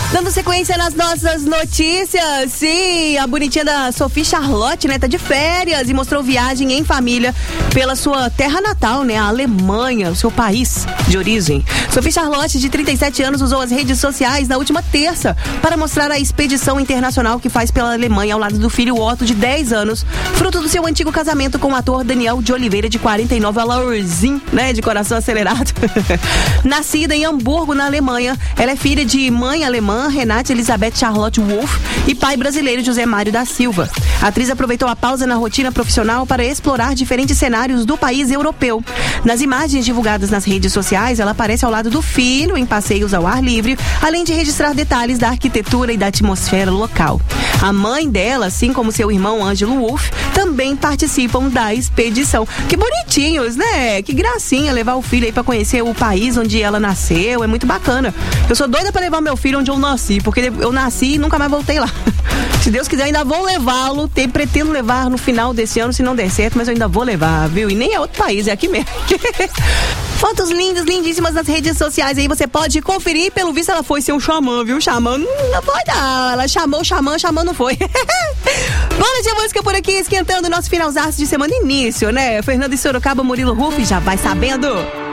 Dando sequência nas nossas notícias, sim, a bonitinha da Sophie Charlotte, né, tá de férias e mostrou viagem em família pela sua terra natal, né, a Alemanha, o seu país de origem. Sophie Charlotte, de 37 anos, usou as redes sociais na última terça para mostrar a expedição internacional que faz pela Alemanha ao lado do filho Otto, de 10 anos, fruto do seu antigo casamento com o ator Daniel de Oliveira, de 49, a Laurzinho, né, de coração acelerado. Nascida em Hamburgo, na Alemanha, ela é filha de mãe alemã, Renate Elizabeth Charlotte Wolff, e pai brasileiro, José Mário da Silva. A atriz aproveitou a pausa na rotina profissional para explorar diferentes cenários do país europeu. Nas imagens divulgadas nas redes sociais, ela aparece ao lado do filho em passeios ao ar livre, além de registrar detalhes da arquitetura e da atmosfera local. A mãe dela, assim como seu irmão Ângelo Wolff, também participam da expedição. Que bonitinhos, né? Que gracinha levar o filho aí pra conhecer o país onde ela nasceu, é muito bacana. Eu sou doida pra levar meu filho onde eu nasci, porque eu nasci e nunca mais voltei lá. Se Deus quiser, ainda vou levá-lo, pretendo levar no final desse ano, se não der certo, mas eu ainda vou levar, viu? E nem é outro país, é aqui mesmo. Fotos lindas, lindíssimas nas redes sociais aí, você pode conferir. Pelo visto, ela foi ser um xamã, viu? Xamã não foi não, ela chamou o xamã não foi. Bora de música por aqui, esquentando o nosso finalzaço de semana, início, né? Fernando e Sorocaba, Murilo Ruff, já vai sabendo.